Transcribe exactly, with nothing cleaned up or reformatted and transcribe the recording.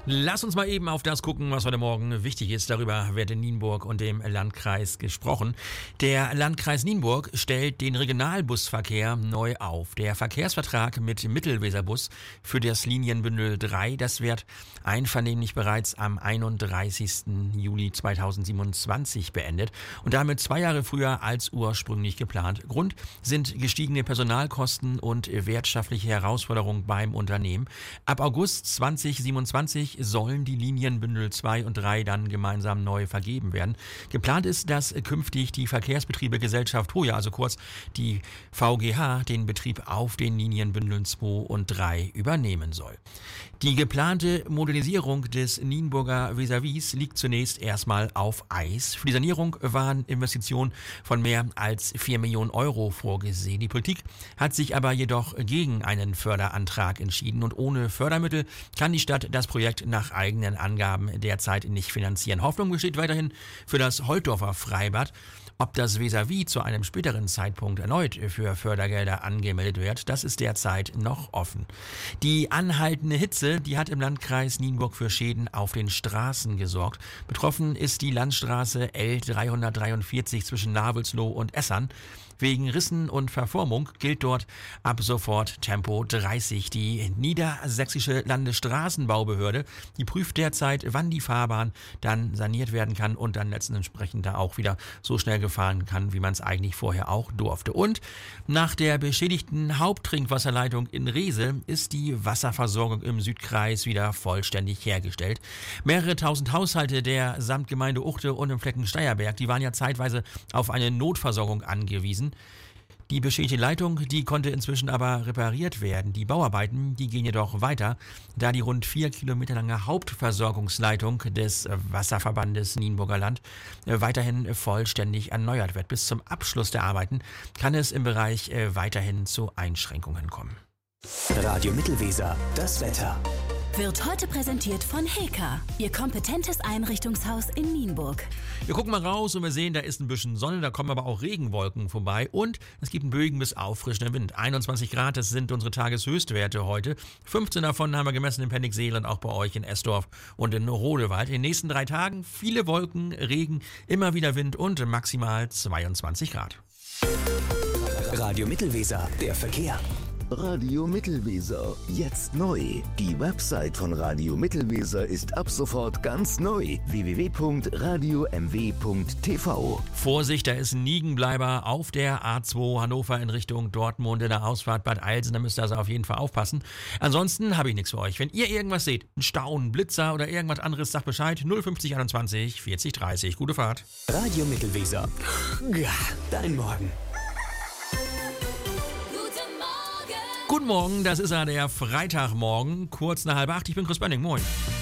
Lass uns mal eben auf das gucken, was heute Morgen wichtig ist. Darüber wird in Nienburg und dem Landkreis gesprochen. Der Landkreis Nienburg stellt den Regionalbusverkehr neu auf. Der Verkehrsvertrag mit Mittelweserbus für das Linienbündel drei, das wird einvernehmlich bereits am einunddreißigsten Juli zweitausendsiebenundzwanzig beendet und damit zwei Jahre früher als ursprünglich geplant. Grund sind gestiegene Personalkosten und wirtschaftliche Herausforderungen beim Unternehmen. Ab August zweitausendsiebenundzwanzig sollen die Linienbündel zwei und drei dann gemeinsam neu vergeben werden. Geplant ist, dass künftig die Verkehrsbetriebe Gesellschaft Hoja, also kurz die V G H, den Betrieb auf den Linienbündeln zwei und drei übernehmen soll. Die geplante Modernisierung des Nienburger Vis-à-vis liegt zunächst erstmal auf Eis. Für die Sanierung waren Investitionen von mehr als vier Millionen Euro vorgesehen. Die Politik hat sich aber jedoch gegen einen Förderantrag entschieden und ohne Fördermittel kann die Stadt das Projekt nach eigenen Angaben derzeit nicht finanzieren. Hoffnung besteht weiterhin für das Holtdorfer Freibad. Ob das Vis-à-vis zu einem späteren Zeitpunkt erneut für Fördergelder angemeldet wird, das ist derzeit noch offen. Die anhaltende Hitze, die hat im Landkreis Nienburg für Schäden auf den Straßen gesorgt. Betroffen ist die Landstraße L dreihundertdreiundvierzig zwischen Navelsloh und Essern. Wegen Rissen und Verformung gilt dort ab sofort Tempo dreißig. Die Niedersächsische Landesstraßenbaubehörde, die prüft derzeit, wann die Fahrbahn dann saniert werden kann und dann letztendlich entsprechend da auch wieder so schnell gefahren kann, wie man es eigentlich vorher auch durfte. Und nach der beschädigten Haupttrinkwasserleitung in Rehse ist die Wasserversorgung im Südkreis wieder vollständig hergestellt. Mehrere tausend Haushalte der Samtgemeinde Uchte und im Flecken Steierberg, die waren ja zeitweise auf eine Notversorgung angewiesen. Die beschädigte Leitung, die konnte inzwischen aber repariert werden. Die Bauarbeiten, die gehen jedoch weiter, da die rund vier Kilometer lange Hauptversorgungsleitung des Wasserverbandes Nienburger Land weiterhin vollständig erneuert wird. Bis zum Abschluss der Arbeiten kann es im Bereich weiterhin zu Einschränkungen kommen. Radio Mittelweser, das Wetter. Wird heute präsentiert von Heka, Ihr kompetentes Einrichtungshaus in Nienburg. Wir gucken mal raus und wir sehen, da ist ein bisschen Sonne, da kommen aber auch Regenwolken vorbei und es gibt einen böigen bis auffrischenden Wind. einundzwanzig Grad, das sind unsere Tageshöchstwerte heute. fünfzehn davon haben wir gemessen in Penningseel und auch bei euch in Esdorf und in Rodewald. In den nächsten drei Tagen viele Wolken, Regen, immer wieder Wind und maximal zweiundzwanzig Grad. Radio Mittelweser, der Verkehr. Radio Mittelweser, jetzt neu. Die Website von Radio Mittelweser ist ab sofort ganz neu. w w w punkt radio m w punkt t v. Vorsicht, da ist ein Niegenbleiber auf der A zwei Hannover in Richtung Dortmund in der Ausfahrt Bad Eilsen. Da müsst ihr also auf jeden Fall aufpassen. Ansonsten habe ich nichts für euch. Wenn ihr irgendwas seht, ein Stau, ein Blitzer oder irgendwas anderes, sagt Bescheid. null fünfzig einundzwanzig vierzig dreißig. Gute Fahrt. Radio Mittelweser. Ja, dein Morgen. Guten Morgen, das ist ja der Freitagmorgen, kurz nach halb acht. Ich bin Chris Bönning, moin.